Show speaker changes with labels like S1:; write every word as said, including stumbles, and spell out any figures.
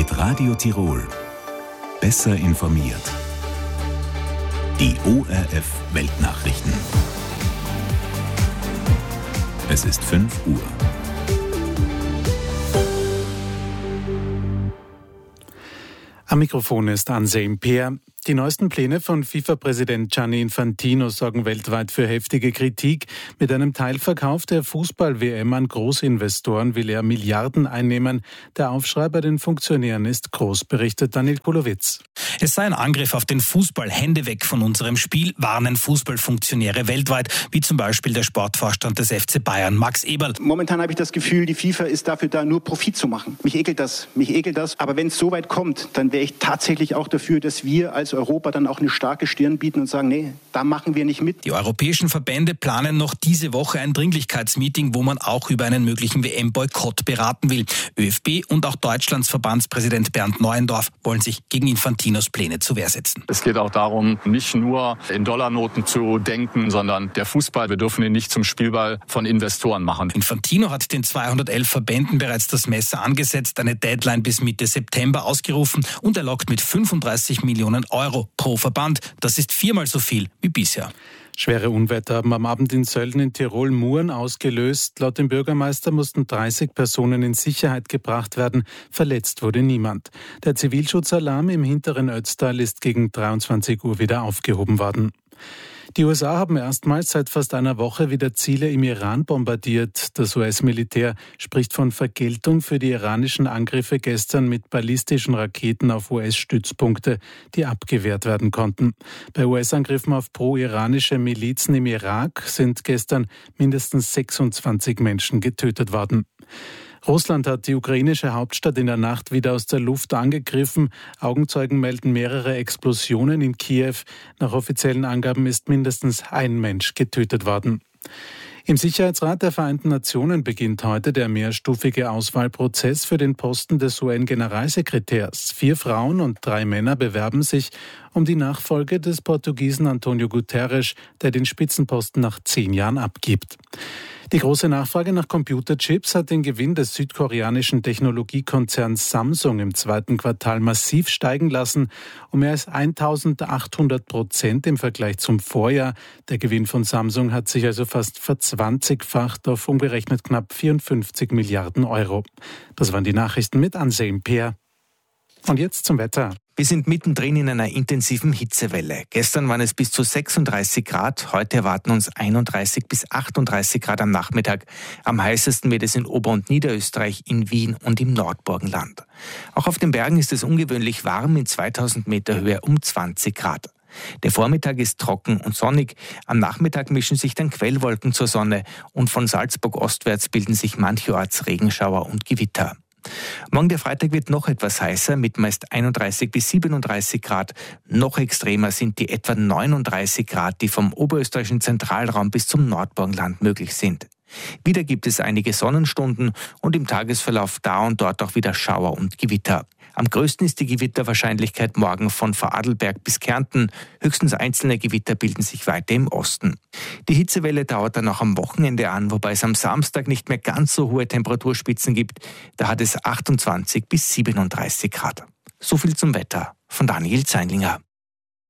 S1: Mit Radio Tirol. Besser informiert. Die O R F Weltnachrichten. Es ist fünf Uhr.
S2: Am Mikrofon ist Ansem Peer. Die neuesten Pläne von FIFA-Präsident Gianni Infantino sorgen weltweit für heftige Kritik. Mit einem Teilverkauf der Fußball-W M an Großinvestoren will er Milliarden einnehmen. Der Aufschrei bei den Funktionären ist groß, berichtet Daniel Kulowitz.
S3: Es sei ein Angriff auf den Fußball. Hände weg von unserem Spiel, warnen Fußballfunktionäre weltweit, wie zum Beispiel der Sportvorstand des F C Bayern, Max Eberl.
S4: Momentan habe ich das Gefühl, die FIFA ist dafür da, nur Profit zu machen. Mich ekelt das, mich ekelt das. Aber wenn es so weit kommt, dann wäre ich tatsächlich auch dafür, dass wir als Europa dann auch eine starke Stirn bieten und sagen, nee, da machen wir nicht mit.
S3: Die europäischen Verbände planen noch diese Woche ein Dringlichkeitsmeeting, wo man auch über einen möglichen W M-Boykott beraten will. ÖFB und auch Deutschlands Verbandspräsident Bernd Neuendorf wollen sich gegen Infantinos Pläne zur Wehr setzen.
S5: Es geht auch darum, nicht nur in Dollarnoten zu denken, sondern der Fußball, wir dürfen ihn nicht zum Spielball von Investoren machen.
S3: Infantino hat den zweihundertelf Verbänden bereits das Messer angesetzt, eine Deadline bis Mitte September ausgerufen und er lockt mit fünfunddreißig Millionen Euro pro Verband. Das ist viermal so viel wie bisher.
S2: Schwere Unwetter haben am Abend in Sölden in Tirol Muren ausgelöst. Laut dem Bürgermeister mussten dreißig Personen in Sicherheit gebracht werden. Verletzt wurde niemand. Der Zivilschutzalarm im hinteren Ötztal ist gegen dreiundzwanzig Uhr wieder aufgehoben worden. Die U S A haben erstmals seit fast einer Woche wieder Ziele im Iran bombardiert. Das U S-Militär spricht von Vergeltung für die iranischen Angriffe gestern mit ballistischen Raketen auf U S-Stützpunkte, die abgewehrt werden konnten. Bei U S-Angriffen auf pro-iranische Milizen im Irak sind gestern mindestens sechsundzwanzig Menschen getötet worden. Russland hat die ukrainische Hauptstadt in der Nacht wieder aus der Luft angegriffen. Augenzeugen melden mehrere Explosionen in Kiew. Nach offiziellen Angaben ist mindestens ein Mensch getötet worden. Im Sicherheitsrat der Vereinten Nationen beginnt heute der mehrstufige Auswahlprozess für den Posten des U N-Generalsekretärs. Vier Frauen und drei Männer bewerben sich um die Nachfolge des Portugiesen António Guterres, der den Spitzenposten nach zehn Jahren abgibt. Die große Nachfrage nach Computerchips hat den Gewinn des südkoreanischen Technologiekonzerns Samsung im zweiten Quartal massiv steigen lassen, um mehr als eintausendachthundert Prozent im Vergleich zum Vorjahr. Der Gewinn von Samsung hat sich also fast verzwanzigfacht auf umgerechnet knapp vierundfünfzig Milliarden Euro. Das waren die Nachrichten mit Ansem Peer. Und jetzt zum Wetter.
S6: Wir sind mittendrin in einer intensiven Hitzewelle. Gestern waren es bis zu sechsunddreißig Grad, heute erwarten uns einunddreißig bis achtunddreißig Grad am Nachmittag. Am heißesten wird es in Ober- und Niederösterreich, in Wien und im Nordburgenland. Auch auf den Bergen ist es ungewöhnlich warm, in zweitausend Meter Höhe um zwanzig Grad. Der Vormittag ist trocken und sonnig. Am Nachmittag mischen sich dann Quellwolken zur Sonne und von Salzburg ostwärts bilden sich mancherorts Regenschauer und Gewitter. Morgen der Freitag wird noch etwas heißer mit meist einunddreißig bis siebenunddreißig Grad. Noch extremer sind die etwa neununddreißig Grad, die vom oberösterreichischen Zentralraum bis zum Nordburgenland möglich sind. Wieder gibt es einige Sonnenstunden und im Tagesverlauf da und dort auch wieder Schauer und Gewitter. Am größten ist die Gewitterwahrscheinlichkeit morgen von Vorarlberg bis Kärnten. Höchstens einzelne Gewitter bilden sich weiter im Osten. Die Hitzewelle dauert dann auch am Wochenende an, wobei es am Samstag nicht mehr ganz so hohe Temperaturspitzen gibt. Da hat es achtundzwanzig bis siebenunddreißig Grad. So viel zum Wetter von Daniel Zeinlinger.